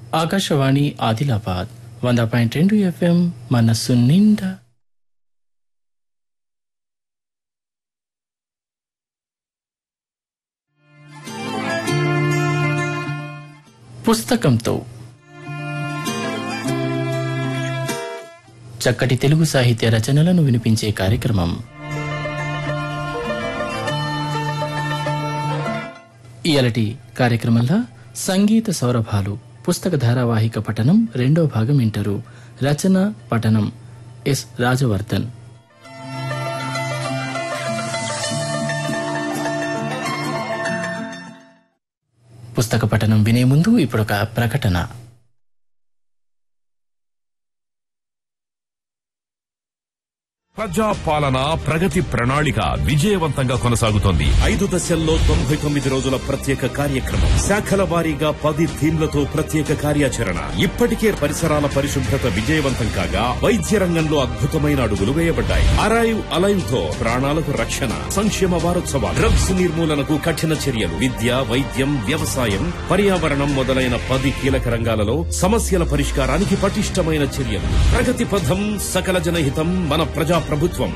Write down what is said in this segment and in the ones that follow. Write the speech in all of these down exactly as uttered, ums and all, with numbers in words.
ఆకాశవాణి ఆదిలాబాద్ వంద పాయింట్ రెండు ఎఫ్ఎం మనస్సు నిండా. పుస్తకంతో చక్కటి తెలుగు సాహిత్య రచనలను వినిపించే కార్యక్రమం. ఇయాలటి కార్యక్రమంలో సంగీత సౌరభాలు పుస్తక ధారావాహిక పఠనం రెండో భాగం వింటారు. రచన పఠనం ఎస్ రాజవర్ధన్. పుస్తక పఠనం వినే ముందు ఇప్పుడొక ప్రకటన. ప్రజా పాలన ప్రగతి ప్రణాళిక విజయవంతంగా కొనసాగుతోంది. ఐదు దశల్లో తొంభై తొమ్మిది రోజుల ప్రత్యేక కార్యక్రమం, శాఖల వారీగా పది థీమ్లతో ప్రత్యేక కార్యాచరణ. ఇప్పటికే పరిసరాల పరిశుభ్రత విజయవంతం కాగా వైద్య రంగంలో అద్భుతమైన అడుగులు వేయబడ్డాయి. అరైవ్ అలైవ్ తో ప్రాణాలకు రక్షణ. సంక్షేమ వారోత్సవాలు, డ్రగ్స్ నిర్మూలనకు కఠిన చర్యలు, విద్య, వైద్యం, వ్యవసాయం, పర్యావరణం మొదలైన పది కీలక రంగాలలో సమస్యల పరిష్కారానికి పటిష్టమైన చర్యలు. ప్రగతి పథం, సకల జనహితం, మన ప్రజా ప్రభుత్వం.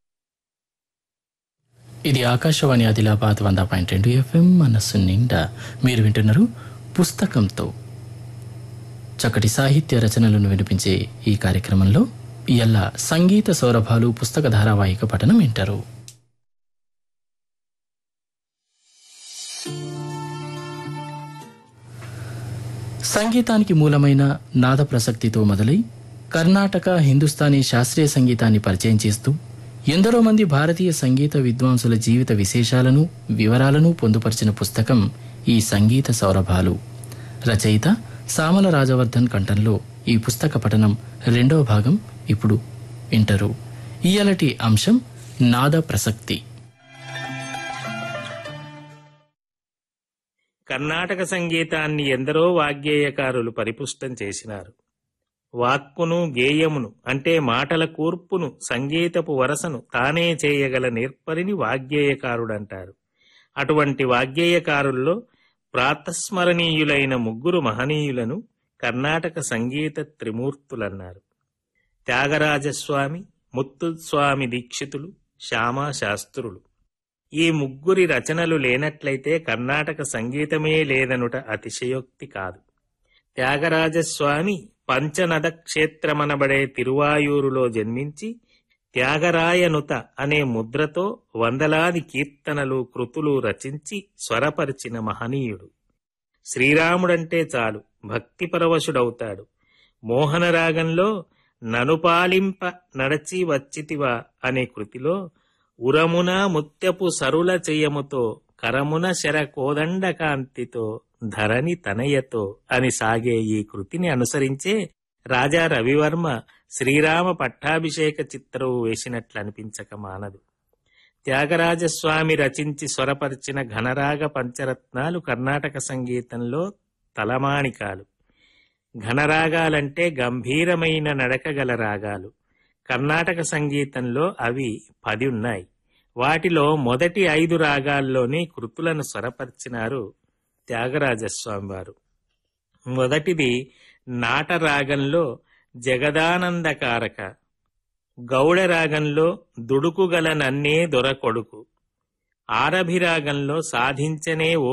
ఇది ఆకాశవాణి ఆదిలాబాద్ వంద పాయింట్ రెండు ఎఫ్ఎం మనస్సు నిండా. మీరు వింటున్నారు పుస్తకంతో. చక్కటి సాహిత్య రచనలను వినిపించే ఈ కార్యక్రమంలో ఇయల్ల సంగీత సౌరభాలు పుస్తక ధారావాహిక పఠనం వింటారు. సంగీతానికి మూలమైన నాద ప్రసక్తితో మొదలై కర్ణాటక, హిందుస్థానీ శాస్త్రీయ సంగీతాన్ని పరిచయం చేస్తూ ఎందరో మంది భారతీయ సంగీత విద్వాంసుల జీవిత విశేషాలను, వివరాలను పొందుపరిచిన పుస్తకం ఈ సంగీత సౌరభాలు. రచయిత సామల రాజవర్ధన్ కంఠంలో ఈ పుస్తక పఠనం రెండవ భాగం ఇప్పుడు వింటారు. ఇయాలటి అంశం నాద ప్రసక్తి. కర్ణాటక సంగీతాన్ని ఎందరో వాగ్గేయకారులు పరిపుష్టం చేసినారు. వాక్కును, గేయమును అంటే మాటల కూర్పును, సంగీతపు వరసను తానే చేయగల నేర్పరిని వాగ్గేయకారుడంటారు. అటువంటి వాగ్గేయకారుల్లో ప్రాతస్మరణీయులైన ముగ్గురు మహనీయులను కర్ణాటక సంగీత త్రిమూర్తులన్నారు. త్యాగరాజస్వామి, ముత్తుస్వామి దీక్షితులు, శ్యామా శాస్త్రులు. ఈ ముగ్గురి రచనలు లేనట్లయితే కర్ణాటక సంగీతమే లేదనుట అతిశయోక్తి కాదు. త్యాగరాజస్వామి పంచనద క్షేత్రమనబడే తిరువాయూరులో జన్మించి త్యాగరాయనుత అనే ముద్రతో వందలాది కీర్తనలు, కృతులు రచించి స్వరపరిచిన మహనీయుడు. శ్రీరాముడంటే చాలు భక్తి పరవశుడవుతాడు. మోహనరాగంలో ననుపాలింప నడచి వచ్చితివా అనే కృతిలో ఉరమున ముత్యపు సరుల చెయ్యముతో కరమున శర కోదండ కాంతితో ధరణి తనయతో అని సాగే ఈ కృతిని అనుసరించే రాజా రవివర్మ శ్రీరామ పట్టాభిషేక చిత్రవు వేసినట్లు అనిపించక మానదు. త్యాగరాజస్వామి రచించి స్వరపరిచిన ఘనరాగ పంచరత్నాలు కర్ణాటక సంగీతంలో తలమాణికాలు. ఘనరాగాలంటే గంభీరమైన నడకగల రాగాలు. కర్ణాటక సంగీతంలో అవి పది ఉన్నాయి. వాటిలో మొదటి ఐదు రాగాల్లోని కృతులను స్వరపరిచినారు త్యాగరాజస్వామి వారు. మొదటిది నాటరాగంలో జగదానందకారక, గౌడరాగంలో దుడుకుగల నన్నే దొరకొడుకు, ఆరభిరాగంలో సాధించనే